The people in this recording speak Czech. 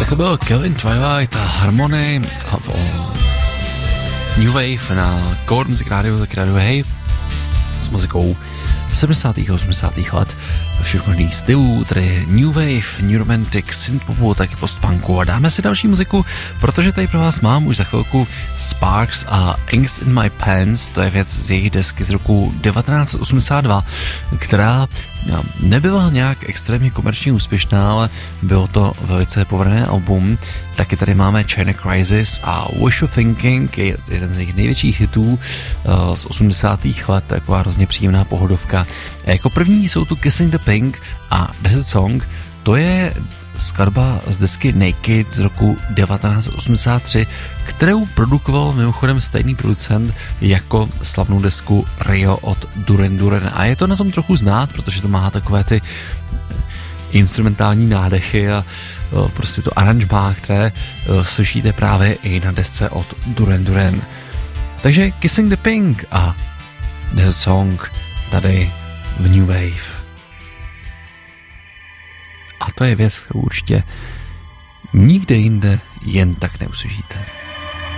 to byl Kevin Twilight a Harmony a New Wave na Core Music Radio, tak Radio Hey s muzikou 70. a 80. let všech možných stylů, tedy New Wave, New Romantic, synthpopu, taky postpunku a dáme si další muziku, protože tady pro vás mám už za chvilku Sparks a Angst in My Pants, to je věc z jejich desky z roku 1982, která nebyla nějak extrémně komerčně úspěšná, ale bylo to velice povedené album. Taky tady máme China Crisis a Wishful Thinking, je jeden z jejich největších hitů z 80. let, taková hrozně příjemná pohodovka. A jako první jsou tu Kissing the Pink a Desert Song, to je skladba z desky Naked z roku 1983, kterou produkoval mimochodem stejný producent jako slavnou desku Rio od Duran Duran. A je to na tom trochu znát, protože to má takové ty instrumentální nádechy a prostě to aranžmá, které slyšíte právě i na desce od Duran Duran. Takže Kissing the Pink a Desert Song tady v New Wave. A to je věc, kterou určitě nikde jinde jen tak neuslyšíte.